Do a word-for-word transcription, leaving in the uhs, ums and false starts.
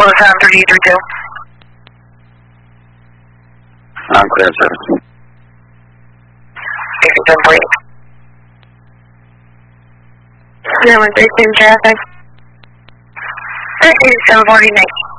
one seven three three two. I'm clear, sir. sixty-seven forty-eight. Number thirteen traffic. thirty-seven forty-nine.